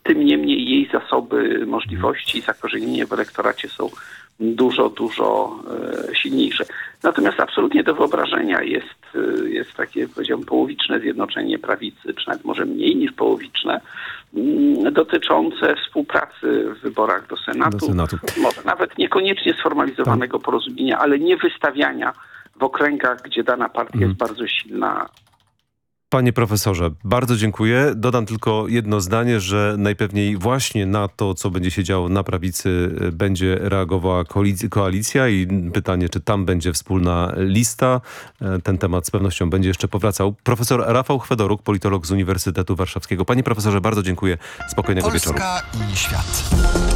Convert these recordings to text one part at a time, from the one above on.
Tym niemniej jej zasoby, możliwości i zakorzenienie w elektoracie są dużo silniejsze. Natomiast absolutnie do wyobrażenia jest takie, powiedziałbym, połowiczne zjednoczenie prawicy, czy nawet może mniej niż połowiczne, dotyczące współpracy w wyborach do Senatu. Może nawet niekoniecznie sformalizowanego porozumienia, ale nie wystawiania w okręgach, gdzie dana partia jest bardzo silna. Panie profesorze, bardzo dziękuję. Dodam tylko jedno zdanie, że najpewniej właśnie na to, co będzie się działo na prawicy, będzie reagowała koalicja i pytanie, czy tam będzie wspólna lista. Ten temat z pewnością będzie jeszcze powracał. Profesor Rafał Chwedoruk, politolog z Uniwersytetu Warszawskiego. Panie profesorze, bardzo dziękuję. Spokojnego wieczoru. Polska i świat.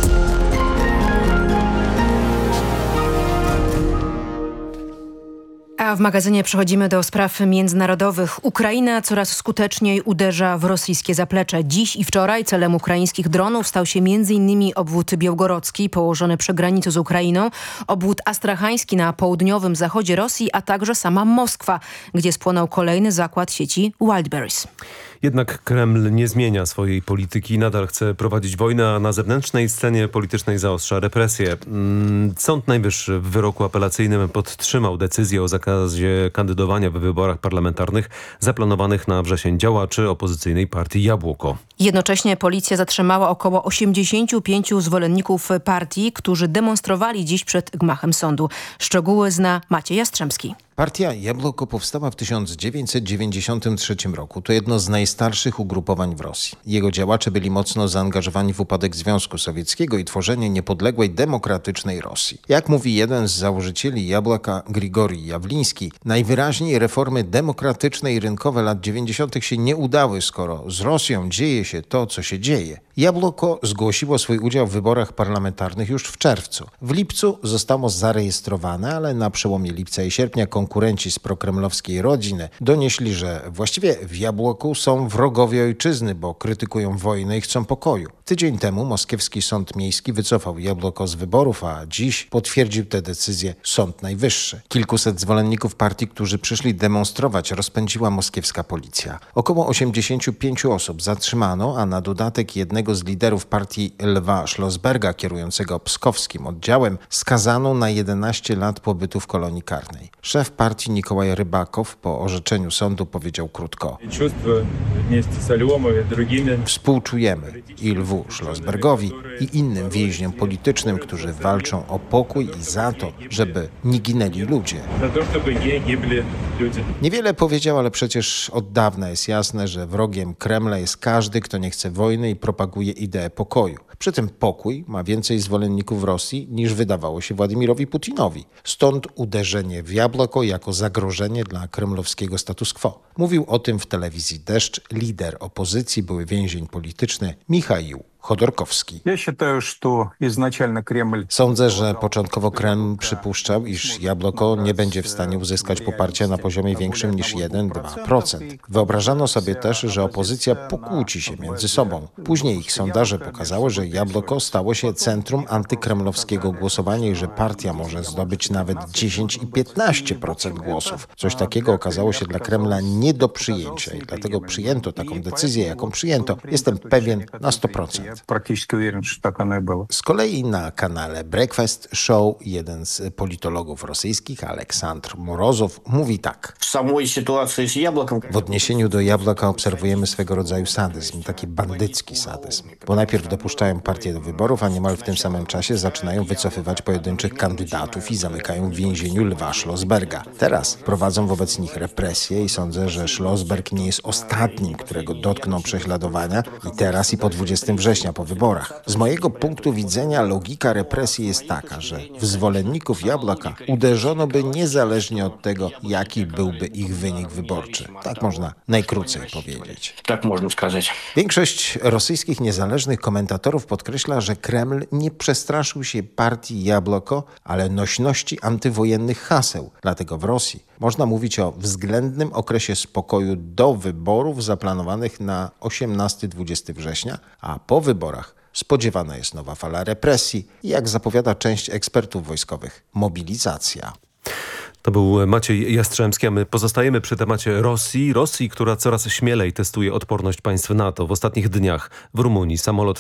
A w magazynie przechodzimy do spraw międzynarodowych. Ukraina coraz skuteczniej uderza w rosyjskie zaplecze. Dziś i wczoraj celem ukraińskich dronów stał się m.in. obwód białgorodzki położony przy granicy z Ukrainą, obwód astrachański na południowym zachodzie Rosji, a także sama Moskwa, gdzie spłonął kolejny zakład sieci Wildberries. Jednak Kreml nie zmienia swojej polityki, nadal chce prowadzić wojnę, a na zewnętrznej scenie politycznej zaostrza represje. Sąd Najwyższy w wyroku apelacyjnym podtrzymał decyzję o zakazie kandydowania w wyborach parlamentarnych zaplanowanych na wrzesień działaczy opozycyjnej partii Jabłoko. Jednocześnie policja zatrzymała około 85 zwolenników partii, którzy demonstrowali dziś przed gmachem sądu. Szczegóły zna Maciej Jastrzębski. Partia Jabłoko powstała w 1993 roku. To jedno z najstarszych ugrupowań w Rosji. Jego działacze byli mocno zaangażowani w upadek Związku Sowieckiego i tworzenie niepodległej, demokratycznej Rosji. Jak mówi jeden z założycieli Jabłka, Grigorij Jawliński, najwyraźniej reformy demokratyczne i rynkowe lat 90. się nie udały, skoro z Rosją dzieje się to, co się dzieje. Jabłoko zgłosiło swój udział w wyborach parlamentarnych już w czerwcu. W lipcu zostało zarejestrowane, ale na przełomie lipca i sierpnia konkurenci z prokremlowskiej rodziny donieśli, że właściwie w Jabłoku są wrogowie ojczyzny, bo krytykują wojnę i chcą pokoju. Tydzień temu moskiewski sąd miejski wycofał Jabłoko z wyborów, a dziś potwierdził tę decyzję Sąd Najwyższy. Kilkuset zwolenników partii, którzy przyszli demonstrować, rozpędziła moskiewska policja. Około 85 osób zatrzymano, a na dodatek jednego z liderów partii Lwa Szlosberga, kierującego pskowskim oddziałem, skazano na 11 lat pobytu w kolonii karnej. Szef partii Nikołaj Rybakow po orzeczeniu sądu powiedział krótko: współczujemy i Lwu Szlosbergowi i innym więźniom politycznym, którzy walczą o pokój i za to, żeby nie ginęli ludzie. Niewiele powiedział, ale przecież od dawna jest jasne, że wrogiem Kremla jest każdy, kto nie chce wojny i propaguje ideę pokoju. Przy tym pokój ma więcej zwolenników w Rosji niż wydawało się Władimirowi Putinowi. Stąd uderzenie w Jabłoko jako zagrożenie dla kremlowskiego status quo. Mówił o tym w telewizji Deszcz lider opozycji, były więzień polityczny Michaił Chodorkowski. Sądzę, że początkowo Kreml przypuszczał, iż Jabłoko nie będzie w stanie uzyskać poparcia na poziomie większym niż 1-2%. Wyobrażano sobie też, że opozycja pokłóci się między sobą. Później ich sondaże pokazały, że Jabłoko stało się centrum antykremlowskiego głosowania i że partia może zdobyć nawet 10 i 15% głosów. Coś takiego okazało się dla Kremla nie do przyjęcia i dlatego przyjęto taką decyzję, jaką przyjęto. Jestem pewien na 100%. Z kolei na kanale Breakfast Show jeden z politologów rosyjskich, Aleksandr Morozow, mówi tak. W odniesieniu do Jabłka obserwujemy swego rodzaju sadyzm, taki bandycki sadyzm. Bo najpierw dopuszczają partię do wyborów, a niemal w tym samym czasie zaczynają wycofywać pojedynczych kandydatów i zamykają w więzieniu Lwa Szlosberga. Teraz prowadzą wobec nich represje i sądzę, że Szlosberg nie jest ostatnim, którego dotkną prześladowania i teraz i po 20 września po wyborach. Z mojego punktu widzenia logika represji jest taka, że w zwolenników Jabłka uderzono by niezależnie od tego, jaki byłby ich wynik wyborczy. Tak można najkrócej powiedzieć. Tak można сказать. Większość rosyjskich niezależnych komentatorów podkreśla, że Kreml nie przestraszył się partii Jabłoko, ale nośności antywojennych haseł. Dlatego w Rosji można mówić o względnym okresie spokoju do wyborów zaplanowanych na 18-20 września, a po wyborach spodziewana jest nowa fala represji i, jak zapowiada część ekspertów wojskowych, mobilizacja. To był Maciej Jastrzębski, a my pozostajemy przy temacie Rosji, która coraz śmielej testuje odporność państw NATO. W ostatnich dniach w Rumunii samolot